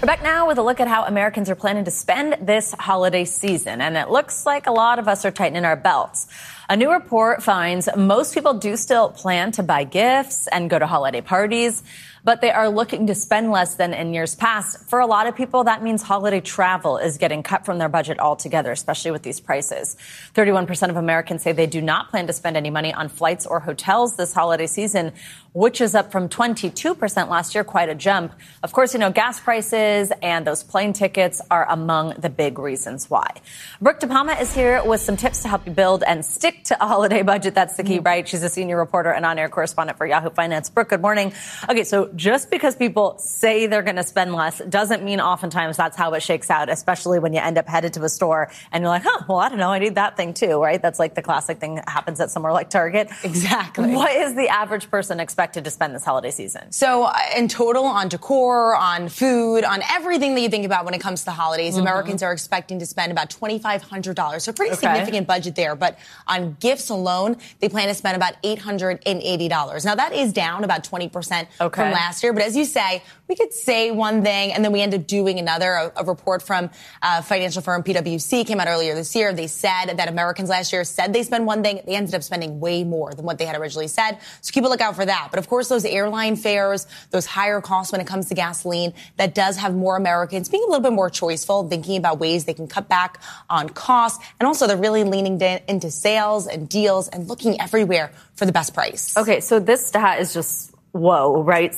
We're back now with a look at how Americans are planning to spend this holiday season. And it looks like a lot of us are tightening our belts. A new report finds most people do still plan to buy gifts and go to holiday parties, but they are looking to spend less than in years past. For a lot of people, that means holiday travel is getting cut from their budget altogether, especially with these prices. 31% of Americans say they do not plan to spend any money on flights or hotels this holiday season, which is up from 22% last year, quite a jump. Of course, gas prices and those plane tickets are among the big reasons why. Brooke DePalma is here with some tips to help you build and stick to a holiday budget. That's the key, right? She's a senior reporter and on-air correspondent for Yahoo Finance. Brooke, good morning. Okay, so just because people say they're going to spend less doesn't mean oftentimes that's how it shakes out, especially when you end up headed to a store and you're like, well, I don't know, I need that thing too, right? That's like the classic thing that happens at somewhere like Target. Exactly. What is the average person expected to spend this holiday season? So in total, on decor, on food, on everything that you think about when it comes to the holidays, Americans are expecting to spend about $2,500. So pretty significant budget there. But on gifts alone, they plan to spend about $880. Now, that is down about 20% from last year. But as you say, we could say one thing and then we end up doing another. A report from financial firm PwC came out earlier this year. They said that Americans last year said they spend one thing. They ended up spending way more than what they had originally said. So keep a lookout for that. But of course, those airline fares, those higher costs when it comes to gasoline, that does have more Americans being a little bit more choiceful, thinking about ways they can cut back on costs. And also they're really leaning into sales and deals and looking everywhere for the best price. Okay, so this stat is just whoa, right?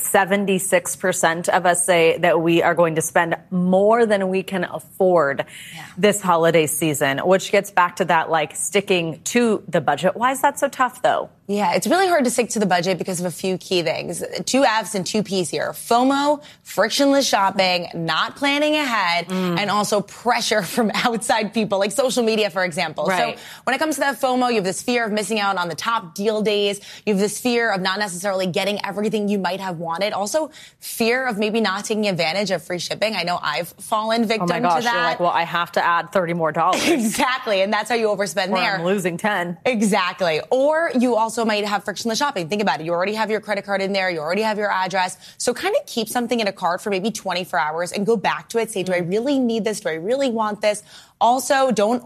76% of us say that we are going to spend more than we can afford this holiday season, which gets back to that, like, sticking to the budget. Why is that so tough, though? Yeah, it's really hard to stick to the budget because of a few key things. 2 F's and 2 P's here. FOMO, frictionless shopping, not planning ahead, and also pressure from outside people, like social media, for example. Right. So when it comes to that FOMO, you have this fear of missing out on the top deal days. You have this fear of not necessarily getting everything you might have wanted. Also, fear of maybe not taking advantage of free shipping. I know I've fallen victim to that. Oh my gosh, you're like, well, I have to add $30 more. Exactly, and that's how you overspend or there. I'm losing 10. Exactly. Or you also might have frictionless shopping. Think about it. You already have your credit card in there. You already have your address. So kind of keep something in a cart for maybe 24 hours and go back to it. Say, do I really need this? Do I really want this? Also, don't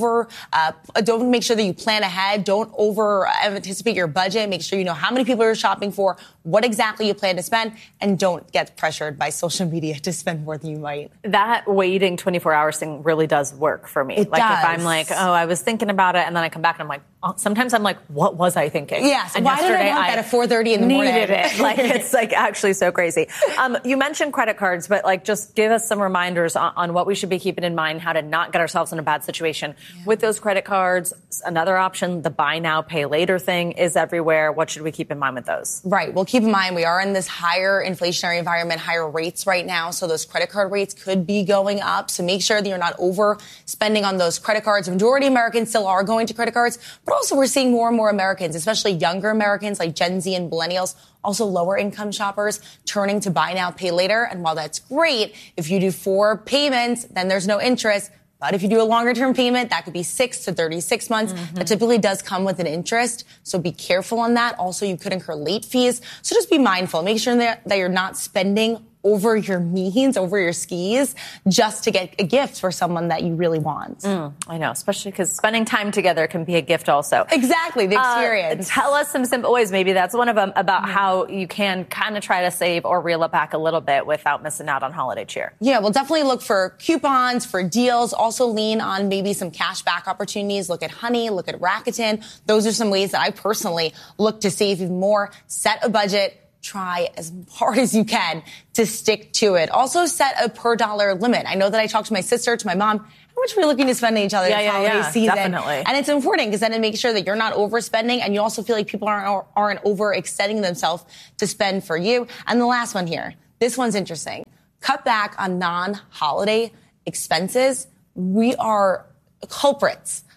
make sure that you plan ahead. Don't over anticipate your budget. Make sure you know how many people you're shopping for, what exactly you plan to spend, and don't get pressured by social media to spend more than you might. That waiting 24 hours thing really does work for me. It like does. If I'm like, I was thinking about it, and then I come back and I'm like, sometimes I'm like, what was I thinking? Yes. And why did I want that at 4:30 in the morning? Needed it. Like, it's like actually so crazy. You mentioned credit cards, but like just give us some reminders on what we should be keeping in mind, how to not get ourselves in a bad situation with those credit cards. Another option, the buy now, pay later thing is everywhere. What should we keep in mind with those? Right. Well, keep in mind, we are in this higher inflationary environment, higher rates right now. So those credit card rates could be going up. So make sure that you're not overspending on those credit cards. The majority of Americans still are going to credit cards, but also we're seeing more and more Americans, especially younger Americans like Gen Z and millennials, also lower income shoppers turning to buy now, pay later. And while that's great, if you do 4 payments, then there's no interest. But if you do a longer term payment, that could be 6 to 36 months. That typically does come with an interest. So be careful on that. Also, you could incur late fees. So just be mindful. Make sure that you're not spending over your means, over your skis, just to get a gift for someone that you really want. I know, especially because spending time together can be a gift also. Exactly, the experience. Tell us some simple ways, maybe that's one of them, about how you can kind of try to save or reel it back a little bit without missing out on holiday cheer. Yeah, we'll definitely look for coupons, for deals. Also lean on maybe some cash back opportunities. Look at Honey, look at Rakuten. Those are some ways that I personally look to save even more. Set a budget. Try as hard as you can to stick to it. Also set a per dollar limit. I know that I talked to my sister, to my mom, how much we're looking to spend on each other this holiday season. Definitely. And it's important because then it makes sure that you're not overspending and you also feel like people aren't overextending themselves to spend for you. And the last one here, this one's interesting. Cut back on non-holiday expenses. We are culprits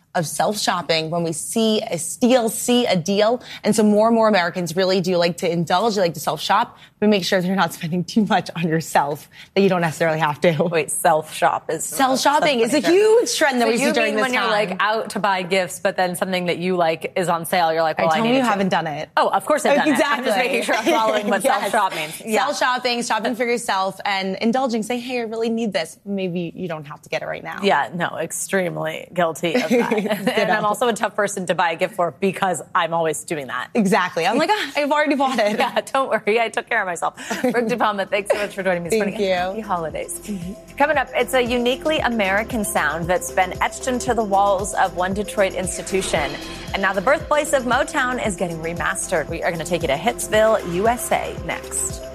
of self-shopping when we see a steal, see a deal. And so more and more Americans really do like to indulge, they like to self-shop, but make sure they're not spending too much on yourself that you don't necessarily have to. Wait, self-shop is... Self-shopping is a huge trend that we see during this time. You mean when you're like out to buy gifts, but then something that you like is on sale, you're like, well, I need you haven't done it. Oh, of course I've done exactly. it. I'm just making sure I'm following what self-shop means. Yeah. Self-shopping, shopping for yourself, and indulging. Say, hey, I really need this. Maybe you don't have to get it right now. Yeah, no, extremely guilty of that. And I'm also a tough person to buy a gift for because I'm always doing that. Exactly. I'm like, I've already bought it. Yeah, don't worry. I took care of myself. Brooke DePalma, thanks so much for joining me. Thank you. Happy holidays. Coming up, it's a uniquely American sound that's been etched into the walls of one Detroit institution. And now the birthplace of Motown is getting remastered. We are going to take you to Hitsville, USA next.